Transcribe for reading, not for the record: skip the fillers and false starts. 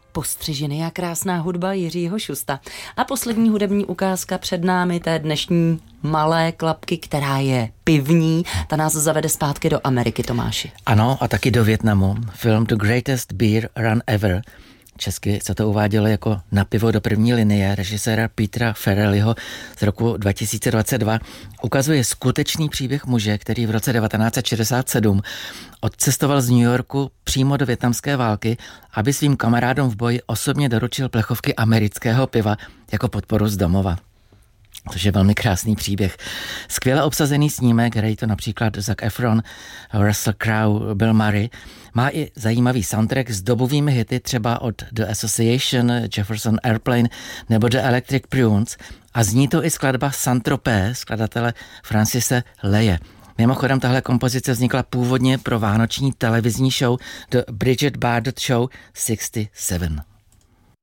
postřižiny a krásná hudba Jiřího Šusta. A poslední hudební ukázka před námi té dnešní malé klapky, která je pivní, ta nás zavede zpátky do Ameriky, Tomáši. Ano, a taky do Vietnamu. Film The Greatest Beer Run Ever. Česky se to uvádělo jako Na pivo do první linie režiséra Petera Farrellyho z roku 2022. Ukazuje skutečný příběh muže, který v roce 1967 odcestoval z New Yorku přímo do vietnamské války, aby svým kamarádům v boji osobně doručil plechovky amerického piva jako podporu z domova. Což je velmi krásný příběh. Skvěle obsazený snímek, hrají to například Zac Efron, Russell Crowe, Bill Murray. Má i zajímavý soundtrack s dobovými hity třeba od The Association, Jefferson Airplane nebo The Electric Prunes. A zní to i skladba Saint-Tropez, skladatele Francise Leje. Mimochodem, tahle kompozice vznikla původně pro vánoční televizní show The Bridget Bardot Show 67.